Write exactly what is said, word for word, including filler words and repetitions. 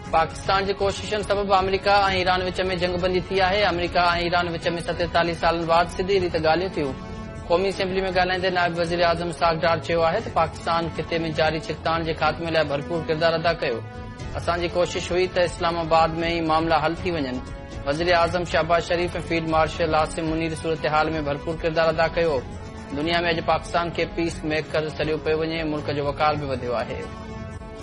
पाकिस्तान जी कोशिशनि सबबि अमरीका ऐं ईरान विच में जंगबंदी थी आहे। अमरीका ऐं ईरान विच में सतेतालीह सालनि बाद सिधी रीति ॻाल्हियूं थियूं। क़ौमी असेंबली में ॻाल्हाईंदे नायब वज़ीर आज़म इसहाक़ डार चयो आहे त पाकिस्तान ख़िते में जारी छिकताण जे ख़ात्मे लाइ भरपूर किरदार अदा कयो। असांजी कोशिश हुई त इस्लामाबाद में ई मामला हल थी वञनि। वज़ीर आज़म शहबाज शरीफ़ ऐं फील्ड मार्शल आसिम मुनीर सूरत-हाल में भरपूर किरदार अदा कयो। दुनिया में अॼु पाकिस्तान खे पीस मेकर सॾियो पियो वञे। मुल्क जो वक़ार बि वधियो आहे।